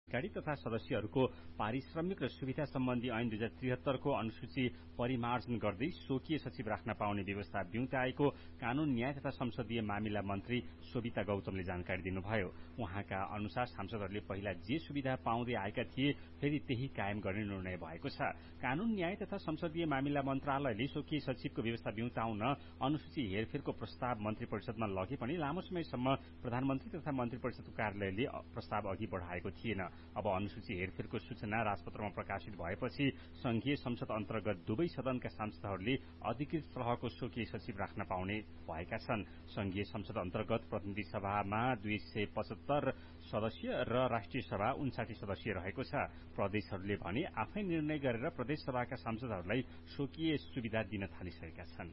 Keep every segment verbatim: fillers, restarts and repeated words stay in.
अधिकारी तथा सदस्यहरूको पारिश्रमिक र सुविधा सम्बन्धी ऐन दुई हजार त्रिहत्तरको अनुसूची परिमार्जन गर्दै स्वकीय सचिव राख्न पाउने व्यवस्था ब्युताएको कानून न्याय तथा संसदीय मामिला मन्त्री शोभिता गौतमले जानकारी दिनुभयो। उहाँका अनुसार सांसदहरूले पहिला जे सुविधा पाउँदै आएका थिए फेरि त्यही कायम गर्ने निर्णय भएको छ। कानून न्याय तथा संसदीय मामिला मन्त्रालयले स्वकीय सचिवको व्यवस्था ब्युताउन अनुसूची हेरफेरको प्रस्ताव मन्त्री परिषदमा लगे पनि लामो समयसम्म प्रधानमन्त्री तथा मन्त्री परिषदको कार्यालयले प्रस्ताव अघि बढाएको थिएन। अब अनुसूची हेरफेरको सूचना राजपत्रमा प्रकाशित भएपछि संघीय संसद अन्तर्गत दुवै सदनका सांसदहरूले अधिकृत तहको स्वकीय सचिव राख्न पाउने भएका छन्। संघीय संसद अन्तर्गत प्रतिनिधि सभामा दुई सय पचहत्तर सदस्य र राष्ट्रिय सभा उन्साठी सदस्य रहेको छ। प्रदेशहरूले भने आफै निर्णय गरेर प्रदेश सभाका सांसदहरूलाई स्वकीय सुविधा दिन थालिसकेका छन्।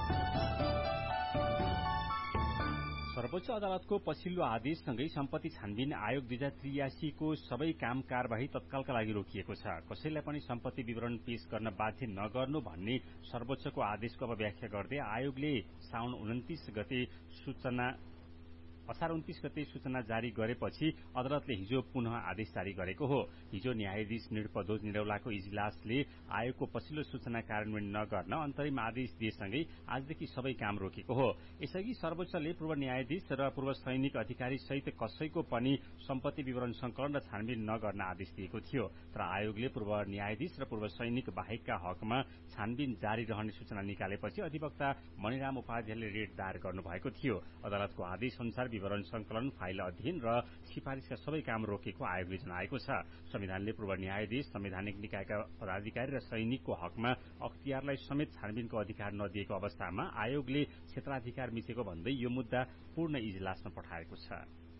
सर्वोच्च अदालतको पछिल्लो आदेशसँगै सम्पत्ति छानबिन आयोग दुई हजार त्रियासी को सबै काम कारवाही तत्कालका लागि रोकिएको छ। कसैलाई पनि सम्पत्ति विवरण पेश गर्न बाध्य नगर्नु भन्ने सर्वोच्चको आदेशको अब व्याख्या गर्दै आयोगले साउन उन्तिस गते सूचना असार उन्तीस गते सूचना जारी गरेपछि अदालतले हिजो पुनः आदेश जारी गरेको हो। हिजो न्यायाधीश निरपदोज निरौलाको इजलासले आयोगको पछिल्लो सूचना कार्यान्वयन नगर्न अन्तरिम आदेश दिएसँगै आजदेखि सबै काम रोकेको हो। यसअघि सर्वोच्चले पूर्व न्यायाधीश र पूर्व सैनिक अधिकारी सहित कसैको पनि सम्पत्ति विवरण संकलन र छानबिन नगर्न आदेश दिएको थियो। तर आयोगले पूर्व न्यायाधीश र पूर्व सैनिक बाहेकका हकमा छानबिन जारी रहने सूचना निकालेपछि अधिवक्ता मणिराम उपाध्यायले रेड दायर गर्नुभएको थियो। अदालतको आदेश अनुसार विवरण संकलन, फाइल अध्ययन र सिफारिशका सबै काम रोकेको आयोगले जनाएको छ। संविधानले पूर्व न्यायाधीश, संवैधानिक निकायका पदाधिकारी र सैनिकको हकमा अख्तियारलाई समेत छानबिनको अधिकार नदिएको अवस्थामा आयोगले क्षेत्राधिकार मिचेको भन्दै यो मुद्दा पूर्ण इजलासमा पठाएको छ।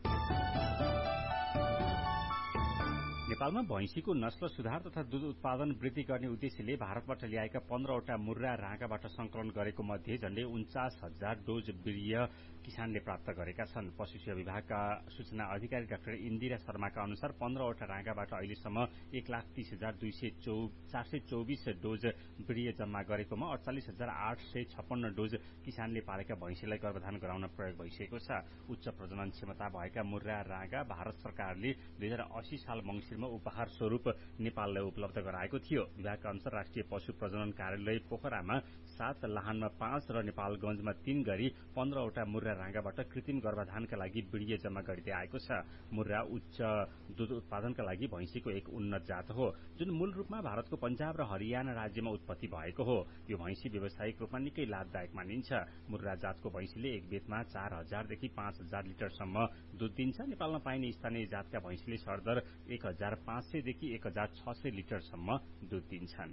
नेपालमा भैंसीको नस्ल सुधार तथा दूध उत्पादन वृद्धि गर्ने उद्देश्यले भारतबाट ल्याएका पन्ध्रवटा मुर्रा राँगाबाट संकलन गरेको मध्ये झण्डै उन्चास हजार डोज वीर्य किसानले प्राप्त गरेका छन्। पशु सेवा विभागका सूचना अधिकारी डाक्टर इन्दिरा शर्माका अनुसार पन्ध्रवटा राँगाबाट अहिलेसम्म एक लाख तीस हजार दुई सय चार सय चौबिस डोज वीर्य जम्मा गरेकोमा अडचालिस हजार आठ सय छप्पन्न डोज किसानले पालेका भैंसीलाई गर्भधान गराउन प्रयोग भइसकेको छ। उच्च प्रजनन क्षमता भएका मुर्रा राँगा भारत सरकारले दुई हजार अस्सी साल मंगिरमा उपहार स्वरूप नेपाललाई उपलब्ध गराएको थियो। विभागका अनुसार राष्ट्रिय पशु प्रजनन कार्यालय पोखरामा सात, लाहानमा पाँच र नेपालगंजमा तीन गरी पन्ध्रवटा मुर्रा राँगाबाट कृत्रिम गर्भधानका लागि वीर्य जम्मा गरिँदै आएको छ। मुर्रा उच्च दूध उत्पादनका लागि भैंसीको एक उन्नत जात हो, जुन मूल रूपमा भारतको पंजाब र हरियाणा राज्यमा उत्पत्ति भएको हो। यो भैंसी व्यावसायिक रूपमा निकै लाभदायक मानिन्छ। मुर्रा जातको भैंसीले एक बेतमा चार हजारदेखि पाँच हजार लिटरसम्म दूध दिन्छ। नेपालमा पाइने स्थानीय जातका भैंसीले सरदर एक हजार पाँच सयदेखि एक हजार छ सय लिटरसम्म दूध दिन्छन्।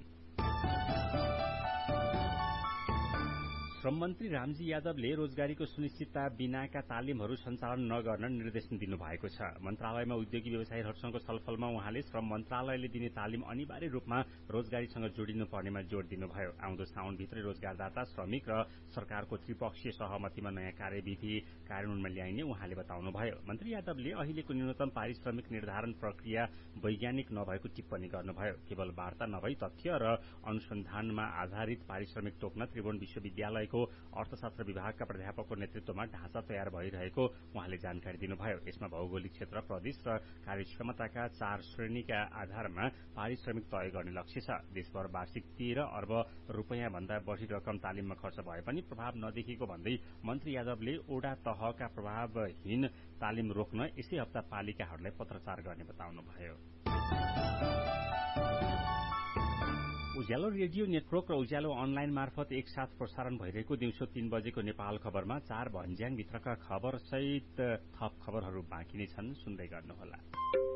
श्रम मन्त्री रामजी यादवले रोजगारीको सुनिश्चितता बिनाका तालिमहरू सञ्चालन नगर्न निर्देशन दिनुभएको छ। मन्त्रालयमा उद्योगी व्यवसायीहरूसँग छलफलमा उहाँले श्रम मन्त्रालयले दिने तालिम अनिवार्य रूपमा रोजगारीसँग जोडिनु पर्नेमा जोड़ दिनुभयो। आउँदो साउनभित्रै रोजगारदाता, श्रमिक र सरकारको त्रिपक्षीय सहमतिमा नयाँ कार्यविधि कार्यान्वयनमा ल्याइने उहाँले बताउनुभयो। मन्त्री यादवले अहिलेको न्यूनतम पारिश्रमिक निर्धारण प्रक्रिया वैज्ञानिक नभएको टिप्पणी गर्नुभयो। केवल वार्ता नभई तथ्य र अनुसन्धानमा आधारित पारिश्रमिक तोक्न त्रिभुवन विश्वविद्यालय अर्थशास्त्र विभागका प्राध्यापकको नेतृत्वमा ढाँचा तयार भइरहेको उहाँले जानकारी दिनुभयो। यसमा भौगोलिक क्षेत्र, प्रदेश र कार्यक्षमताका चार श्रेणीका आधारमा पारिश्रमिक तय गर्ने लक्ष्य छ। देशभर वार्षिक तेह्र अर्ब रूपियाँ भन्दा बढ़ी रकम तालिममा खर्च भए पनि प्रभाव नदेखिएको भन्दै मन्त्री यादवले ओडा तहका प्रभावहीन तालिम रोक्न यसै हप्ता पालिकाहरूलाई पत्रचार गर्ने बताउनुभयो। उज्यालो रेडियो नेटवर्क र उज्यालो अनलाइन मार्फत एकसाथ प्रसारण भइरहेको दिउँसो तीन बजेको नेपाल खबरमा चार भन्ज्याङ भित्रका खबर सहित थप खबरहरू बाँकी नै छन्, सुन्दै गर्नुहोला।